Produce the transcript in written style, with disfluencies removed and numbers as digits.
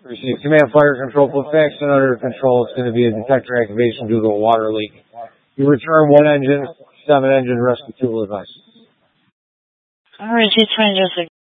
Received. Command fire control, put Faxton under control. It's going to be a detector activation due to a water leak. You return 1 engine, 7 engine rescue tool advice. All right, 220,